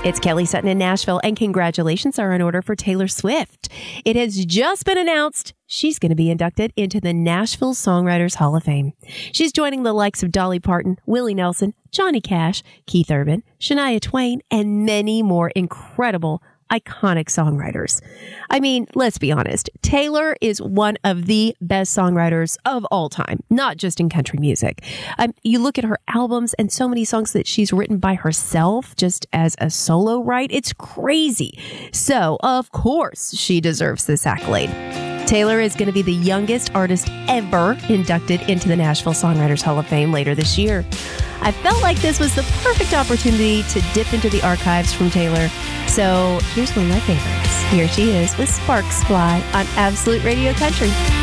It's Kelly Sutton in Nashville, and congratulations are in order for Taylor Swift. It has just been announced she's going to be inducted into the Nashville Songwriters Hall of Fame. She's joining the likes of Dolly Parton, Willie Nelson, Johnny Cash, Keith Urban, Shania Twain, and many more incredible iconic songwriters. I mean, let's be honest. Taylor is one of the best songwriters of all time, not just in country music. You look at her albums and so many songs that she's written by herself, just as a solo write. It's crazy. So, of course, she deserves this accolade. Taylor is going to be the youngest artist ever inducted into the Nashville Songwriters Hall of Fame later this year. I felt like this was the perfect opportunity to dip into the archives from Taylor. So here's one of my favorites. Here she is with Sparks Fly on Absolute Radio Country.